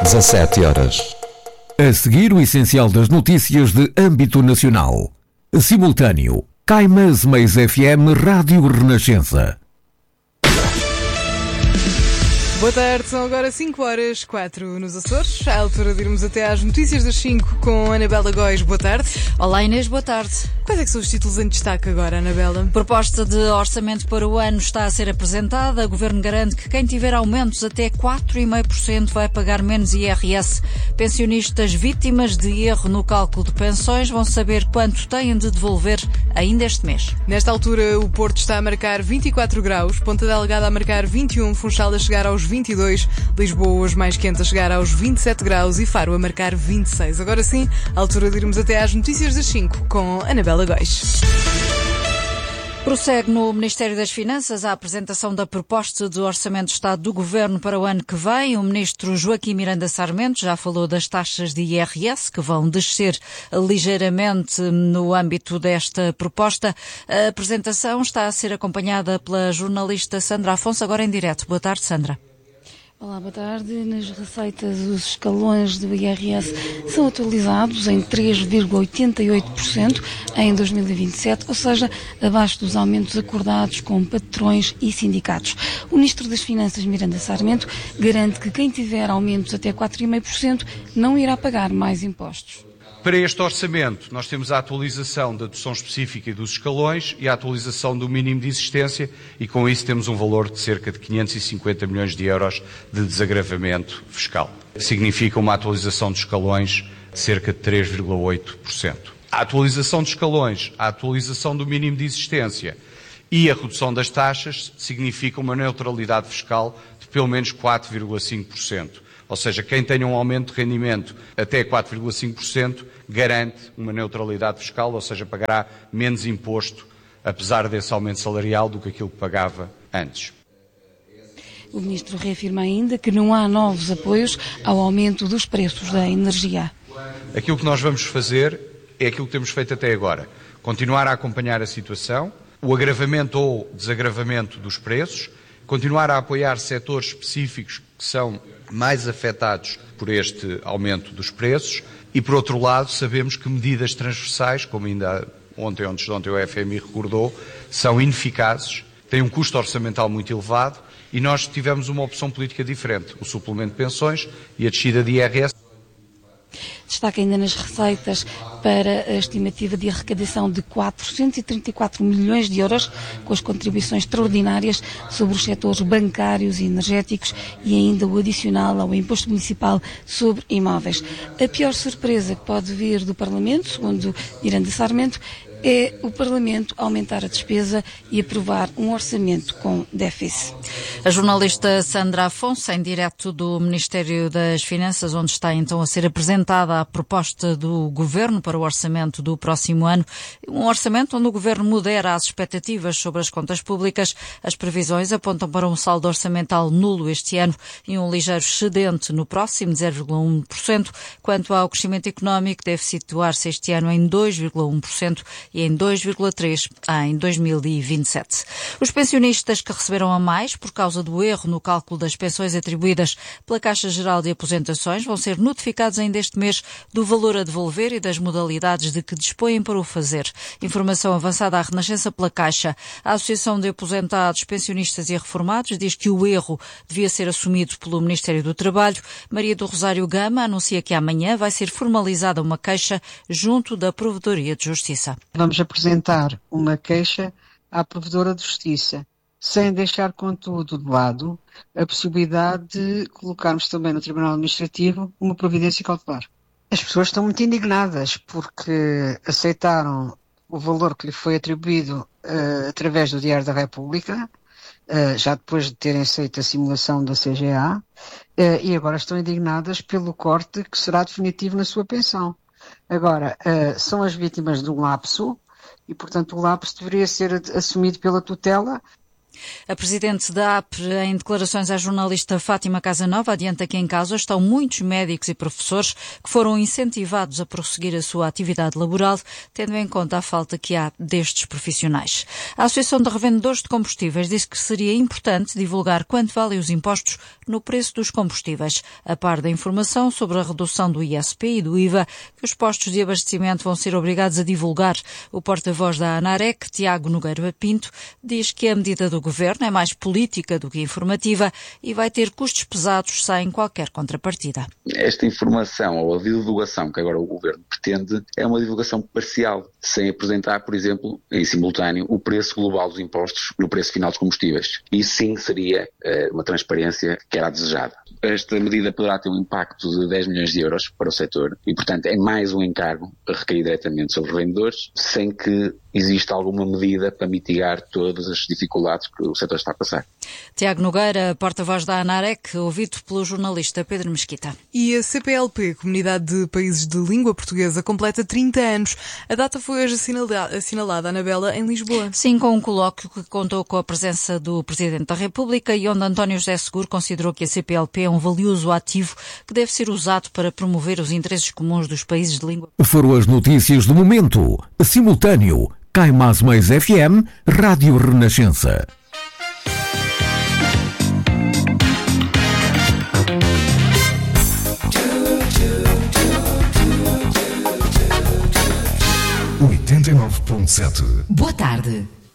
17 horas. A seguir, o essencial das notícias de âmbito nacional. Simultâneo. Caimãs Mais FM Rádio Renascença. Boa tarde, são agora 5h04 nos Açores. À altura de irmos até às notícias das 5 com Anabela Góis. Boa tarde. Olá Inês, boa tarde. Quais é que são os títulos em destaque agora, Anabela? Proposta de orçamento para o ano está a ser apresentada. O Governo garante que quem tiver aumentos até 4,5% vai pagar menos IRS. Pensionistas vítimas de erro no cálculo de pensões vão saber quanto têm de devolver ainda este mês. Nesta altura, o Porto está a marcar 24 graus, Ponta Delgada a marcar 21, Funchal a chegar aos 22, Lisboa hoje mais quente a chegar aos 27 graus e Faro a marcar 26. Agora sim, à altura de irmos até às notícias das 5 com Anabela Góis. Prossegue no Ministério das Finanças a apresentação da proposta de Orçamento de Estado do Governo para o ano que vem. O Ministro Joaquim Miranda Sarmento já falou das taxas de IRS que vão descer ligeiramente no âmbito desta proposta. A apresentação está a ser acompanhada pela jornalista Sandra Afonso, agora em direto. Boa tarde, Sandra. Olá, boa tarde. Nas receitas, os escalões do IRS são atualizados em 3,88% em 2027, ou seja, abaixo dos aumentos acordados com patrões e sindicatos. O Ministro das Finanças, Miranda Sarmento, garante que quem tiver aumentos até 4,5% não irá pagar mais impostos. Para este orçamento, nós temos a atualização da dedução específica e dos escalões e a atualização do mínimo de existência e, com isso, temos um valor de cerca de 550 milhões de euros de desagravamento fiscal. Significa uma atualização dos escalões de cerca de 3,8%. A atualização dos escalões, a atualização do mínimo de existência e a redução das taxas significa uma neutralidade fiscal de pelo menos 4,5%. Ou seja, quem tenha um aumento de rendimento até 4,5% garante uma neutralidade fiscal, ou seja, pagará menos imposto, apesar desse aumento salarial, do que aquilo que pagava antes. O Ministro reafirma ainda que não há novos apoios ao aumento dos preços da energia. Aquilo que nós vamos fazer é aquilo que temos feito até agora. Continuar a acompanhar a situação, o agravamento ou desagravamento dos preços, continuar a apoiar setores específicos que são mais afetados por este aumento dos preços e, por outro lado, sabemos que medidas transversais, como ainda antes de ontem o FMI recordou, são ineficazes, têm um custo orçamental muito elevado e nós tivemos uma opção política diferente, o suplemento de pensões e a descida de IRS. Destaca ainda nas receitas para a estimativa de arrecadação de 434 milhões de euros com as contribuições extraordinárias sobre os setores bancários e energéticos e ainda o adicional ao imposto municipal sobre imóveis. A pior surpresa que pode vir do Parlamento, segundo Miranda Sarmento, é o Parlamento aumentar a despesa e aprovar um orçamento com déficit. A jornalista Sandra Afonso, em direto do Ministério das Finanças, onde está então a ser apresentada a proposta do Governo para o orçamento do próximo ano. Um orçamento onde o Governo modera as expectativas sobre as contas públicas. As previsões apontam para um saldo orçamental nulo este ano e um ligeiro excedente no próximo, de 0,1%. Quanto ao crescimento económico, deve situar-se este ano em 2,1%. E em 2,3% em 2027. Os pensionistas que receberam a mais por causa do erro no cálculo das pensões atribuídas pela Caixa Geral de Aposentações vão ser notificados ainda este mês do valor a devolver e das modalidades de que dispõem para o fazer. Informação avançada à Renascença pela Caixa. A Associação de Aposentados, Pensionistas e Reformados diz que o erro devia ser assumido pelo Ministério do Trabalho. Maria do Rosário Gama anuncia que amanhã vai ser formalizada uma queixa junto da Provedoria de Justiça. Vamos apresentar uma queixa à Provedora de Justiça, sem deixar, contudo, de lado a possibilidade de colocarmos também no Tribunal Administrativo uma providência cautelar. As pessoas estão muito indignadas porque aceitaram o valor que lhe foi atribuído através do Diário da República, já depois de terem aceito a simulação da CGA, e agora estão indignadas pelo corte que será definitivo na sua pensão. Agora, são as vítimas de um lapso e, portanto, o lapso deveria ser assumido pela tutela. A presidente da APRE, em declarações à jornalista Fátima Casanova, adianta que em casa estão muitos médicos e professores que foram incentivados a prosseguir a sua atividade laboral, tendo em conta a falta que há destes profissionais. A Associação de Revendedores de Combustíveis disse que seria importante divulgar quanto valem os impostos no preço dos combustíveis, a par da informação sobre a redução do ISP e do IVA que os postos de abastecimento vão ser obrigados a divulgar. O porta-voz da ANAREC, Tiago Nogueira Pinto, diz que a medida do Governo é mais política do que informativa e vai ter custos pesados sem qualquer contrapartida. Esta informação ou a divulgação que agora o Governo pretende é uma divulgação parcial, sem apresentar, por exemplo, em simultâneo, o preço global dos impostos no preço final dos combustíveis. Isso sim seria uma transparência que era desejada. Esta medida poderá ter um impacto de 10 milhões de euros para o setor e, portanto, é mais um encargo a recair diretamente sobre os vendedores, sem que exista alguma medida para mitigar todas as dificuldades que o setor está a passar. Tiago Nogueira, porta-voz da ANAREC, ouvido pelo jornalista Pedro Mesquita. E a CPLP, Comunidade de Países de Língua Portuguesa, completa 30 anos. A data foi hoje assinalada, Anabela, em Lisboa. Sim, com um colóquio que contou com a presença do Presidente da República e onde António José Seguro considerou que a CPLP é um valioso ativo que deve ser usado para promover os interesses comuns dos países de língua. Foram as notícias do momento. Simultâneo. Cai Mais Mais FM, Rádio Renascença. Boa tarde.